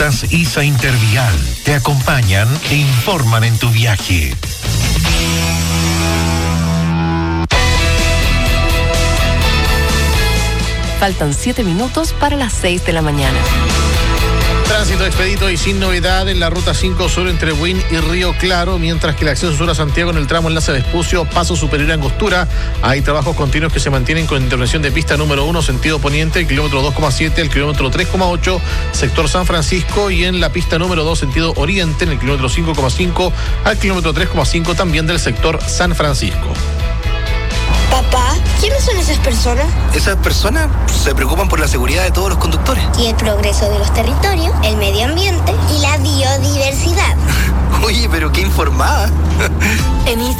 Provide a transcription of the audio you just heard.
Rutas ISA Intervial te acompañan e informan en tu viaje. Faltan 7 minutos para las 6 de la mañana. Tránsito expedito y sin novedad en la ruta 5 sur entre Buin y Río Claro, mientras que el acceso sur a Santiago en el tramo Enlace Vespucio, Paso Superior a Angostura. Hay trabajos continuos que se mantienen con intervención de pista número 1, sentido poniente, el kilómetro 2,7, el kilómetro 3,8, sector San Francisco, y en la pista número 2, sentido oriente, en el kilómetro 5,5 al kilómetro 3,5 también del sector San Francisco. Papá, ¿quiénes son esas personas? Esas personas se preocupan por la seguridad de todos los conductores. Y el progreso de los territorios, el medio ambiente y la biodiversidad. Oye, pero qué informada. En ISA